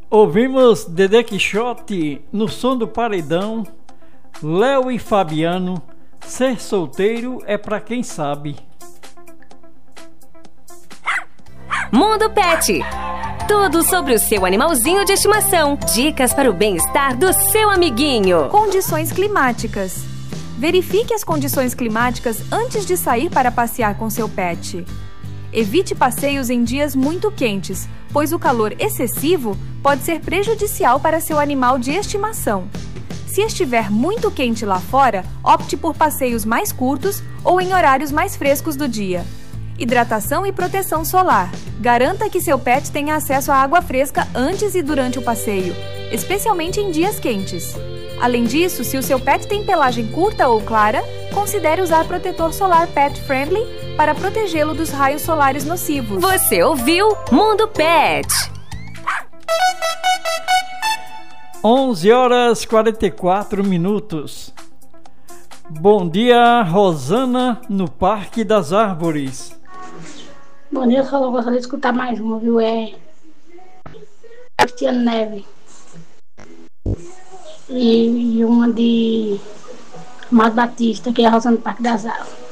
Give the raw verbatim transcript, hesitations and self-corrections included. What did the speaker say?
Ouvimos Dedé Quixote no som do paredão, Léo e Fabiano, ser solteiro é pra quem sabe. Mundo Pet. Tudo sobre o seu animalzinho de estimação. Dicas para o bem-estar do seu amiguinho. Condições climáticas. Verifique as condições climáticas antes de sair para passear com seu pet. Evite passeios em dias muito quentes, pois o calor excessivo pode ser prejudicial para seu animal de estimação. Se estiver muito quente lá fora, opte por passeios mais curtos ou em horários mais frescos do dia. Hidratação e proteção solar. Garanta que seu pet tenha acesso à água fresca antes e durante o passeio, especialmente em dias quentes. Além disso, se o seu pet tem pelagem curta ou clara, considere usar protetor solar Pet Friendly para protegê-lo dos raios solares nocivos. Você ouviu Mundo Pet. onze horas e quarenta e quatro minutos. Bom dia, Rosana, no Parque das Árvores. Bom dia, eu só gostaria de escutar mais uma, viu? É Cristiano Neve. E, e uma de Amado Batista, que é a Rosana do Parque das Árvores.